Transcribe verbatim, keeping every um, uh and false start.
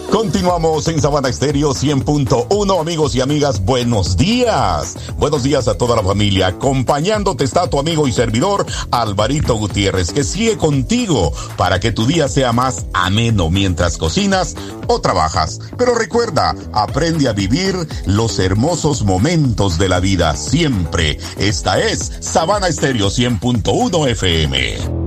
Continuamos en Sabana Estéreo cien punto uno, amigos y amigas, buenos días. Buenos días a toda la familia. Acompañándote está tu amigo y servidor, Alvarito Gutiérrez, que sigue contigo para que tu día sea más ameno mientras cocinas o trabajas. Pero recuerda, aprende a vivir los hermosos momentos de la vida siempre. Esta es Sabana Estéreo cien punto uno F M.